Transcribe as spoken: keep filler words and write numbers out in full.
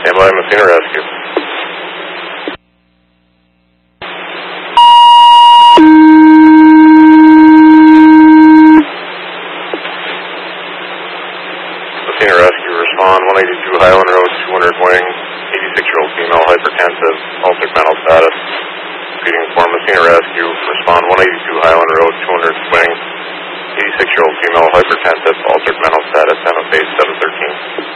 Stand by, Messina Rescue. Messina Rescue, respond one eighty-two Highland Road, two hundred wing, eighty-six-year-old female, hypertensive, altered mental status. Repeating for Messina Rescue, respond one eighty-two Highland Road, two hundred wing, eighty-six-year-old female, hypertensive, altered mental status, M F A